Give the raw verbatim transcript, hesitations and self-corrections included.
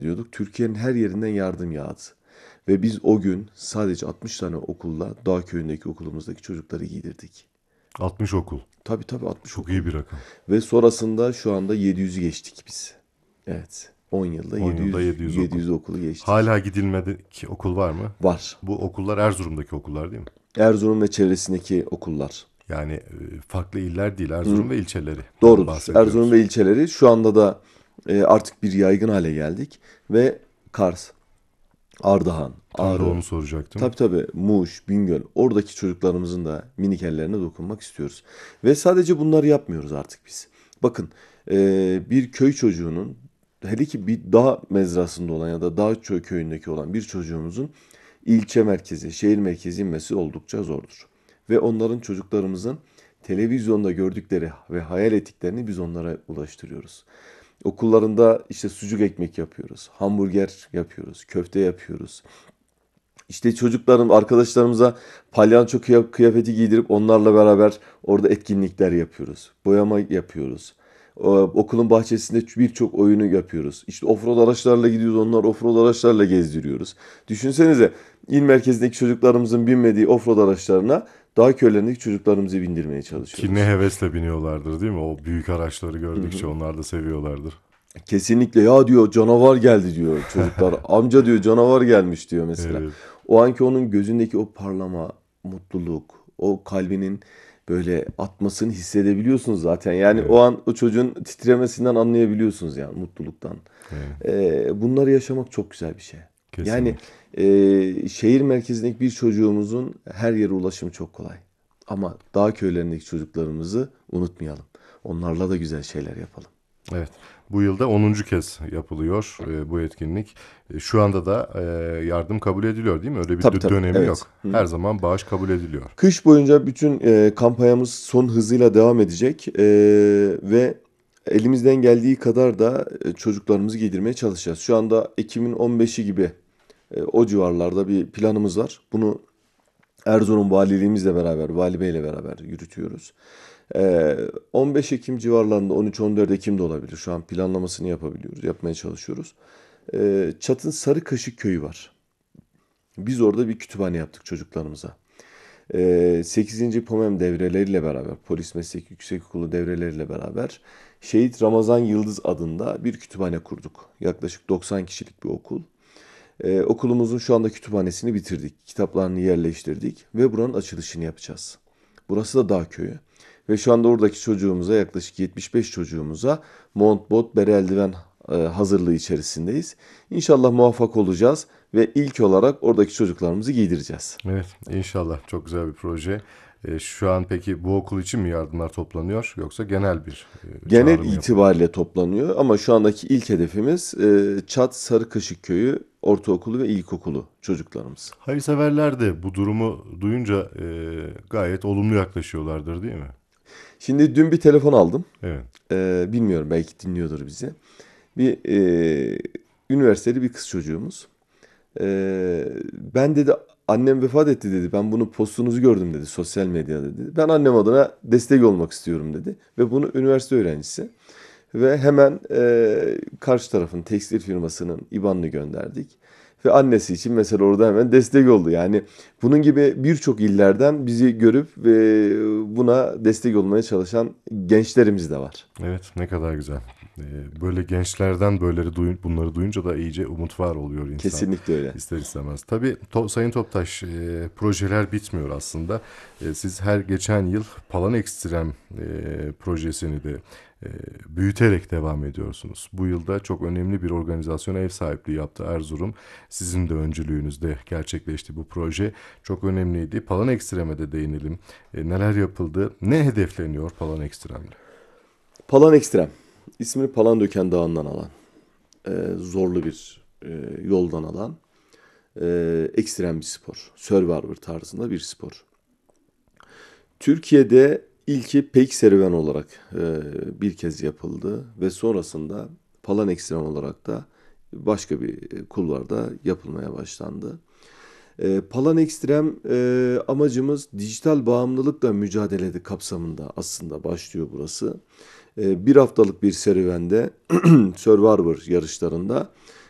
diyorduk. Türkiye'nin her yerinden yardım yağdı. Ve biz o gün sadece altmış tane okulla Dağ köyündeki okulumuzdaki çocukları giydirdik. altmış okul. Tabii tabii altmış Çok okul. iyi bir rakam. Ve sonrasında şu anda yedi yüzü geçtik biz. Evet. on yılda on yılda yedi yüz yedi yüz okul. yedi yüz okulu geçtik. Hala gidilmedeki okul var mı? Var. Bu okullar Erzurum'daki okullar değil mi? Erzurum ve çevresindeki okullar. Yani e, farklı iller değil, Hı, Erzurum ve ilçelerinden doğrudur. Erzurum bahsediyoruz. ve ilçeleri şu anda da e, artık bir yaygın hale geldik. Ve Kars, Ardahan, Tam da Ağrı, onu soracaktım. tabii tabii Muş, Bingöl, oradaki çocuklarımızın da minik ellerine dokunmak istiyoruz. Ve sadece bunları yapmıyoruz artık biz. Bakın e, bir köy çocuğunun, hele ki bir dağ mezrasında olan ya da dağ çö- köyündeki olan bir çocuğumuzun ilçe merkezi, şehir merkezi inmesi oldukça zordur. Ve onların, çocuklarımızın televizyonda gördükleri ve hayal ettiklerini biz onlara ulaştırıyoruz. Okullarında işte sucuk ekmek yapıyoruz, hamburger yapıyoruz, köfte yapıyoruz. İşte çocuklarım, arkadaşlarımıza palyaço kıya- kıyafeti giydirip onlarla beraber orada etkinlikler yapıyoruz. Boyama yapıyoruz. O, okulun bahçesinde birçok oyunu yapıyoruz. İşte offroad araçlarla gidiyoruz, onlar offroad araçlarla gezdiriyoruz. Düşünsenize, il merkezindeki çocuklarımızın binmediği offroad araçlarına dağ köylerindeki çocuklarımızı bindirmeye Ki ne çalışıyoruz. hevesle biniyorlardır değil mi? O büyük araçları Hı gördükçe hı. onlar da seviyorlardır. Kesinlikle, ya diyor canavar geldi diyor çocuklar. Amca diyor canavar gelmiş diyor mesela. Evet, O anki onun gözündeki o parlama, mutluluk, o kalbinin böyle atmasını hissedebiliyorsunuz zaten. Yani o evet, an o çocuğun titremesinden anlayabiliyorsunuz yani, mutluluktan. evet. Ee, bunları yaşamak çok güzel bir şey. Yani Kesinlikle. e, şehir merkezindeki bir çocuğumuzun her yere ulaşımı çok kolay. Ama dağ köylerindeki çocuklarımızı unutmayalım. Onlarla da güzel şeyler yapalım. Evet. Bu yılda onuncu kez yapılıyor e, bu etkinlik. E, şu anda da e, yardım kabul ediliyor değil mi? Öyle bir Tabii dö- tabii, dönemi evet. yok. Hı hı. Her zaman bağış kabul ediliyor. Kış boyunca bütün e, kampanyamız son hızıyla devam edecek. E, ve elimizden geldiği kadar da e, çocuklarımızı giydirmeye çalışacağız. Şu anda Ekim'in on beşi gibi e, o civarlarda bir planımız var. Bunu Erzurum Valiliğimizle beraber, Vali Bey'le beraber yürütüyoruz. E, on beş Ekim civarlarında, on üç on dört Ekim de olabilir. Şu an planlamasını yapabiliyoruz, yapmaya çalışıyoruz. E, Çat'ın Sarıkaşık köyü var. Biz orada bir kütüphane yaptık çocuklarımıza. Ee, sekizinci. Pomem devreleriyle beraber, Polis Meslek Yüksekokulu devreleriyle beraber Şehit Ramazan Yıldız adında bir kütüphane kurduk. Yaklaşık doksan kişilik bir okul. Ee, okulumuzun şu anda kütüphanesini bitirdik. Kitaplarını yerleştirdik ve buranın açılışını yapacağız. Burası da dağ köyü. Ve şu anda oradaki çocuğumuza, yaklaşık yetmiş beş çocuğumuza mont, bot, bere, eldiven e, hazırlığı içerisindeyiz. İnşallah muvaffak olacağız ve ilk olarak oradaki çocuklarımızı giydireceğiz. Evet, inşallah çok güzel bir proje. E, şu an peki bu okul için mi yardımlar toplanıyor yoksa genel bir e, Genel çağrı mı yapılıyor? itibariyle toplanıyor ama şu andaki ilk hedefimiz e, Çat Sarıkaşık Köyü Ortaokulu ve İlkokulu çocuklarımız. Hayırseverler de bu durumu duyunca e, gayet olumlu yaklaşıyorlardır değil mi? Şimdi dün bir telefon aldım. Evet. E, bilmiyorum, belki dinliyordur bizi. Bir e, üniversiteli bir kız çocuğumuz. E, ben dedi, annem vefat etti dedi. Ben bunu postunuzu gördüm dedi, sosyal medyada dedi. Ben annem adına destek olmak istiyorum dedi. Ve bunu üniversite öğrencisi. Ve hemen e, karşı tarafın tekstil firmasının I B A N'ını gönderdik. Ve annesi için mesela orada hemen destek oldu. Yani bunun gibi birçok illerden bizi görüp ve buna destek olmaya çalışan gençlerimiz de var. Evet, ne kadar güzel. Ee, Böyle gençlerden böyleleri duy- bunları duyunca da iyice umut var oluyor insan Kesinlikle öyle. ister istemez. Tabii To- Sayın Toptaş, e, projeler bitmiyor aslında. E, siz her geçen yıl Palan Ekstrem e, projesini de e, büyüterek devam ediyorsunuz. Bu yılda çok önemli bir organizasyona ev sahipliği yaptı Erzurum. Sizin de öncülüğünüzde gerçekleşti bu proje. Çok önemliydi. Palan Ekstrem'e de değinelim. E, neler yapıldı? Ne hedefleniyor Palan Ekstrem'le? Palan Ekstrem. İsmini Palandöken Dağı'ndan alan, e, zorlu bir e, yoldan alan e, ekstrem bir spor. Survivor tarzında bir spor. Türkiye'de ilki Peak Serüven olarak e, bir kez yapıldı ve sonrasında Palan Ekstrem olarak da başka bir e, kulvarda yapılmaya başlandı. E, Palan Ekstrem, e, amacımız dijital bağımlılıkla mücadelede kapsamında aslında başlıyor burası. E, bir haftalık bir serüvende Survivor yarışlarında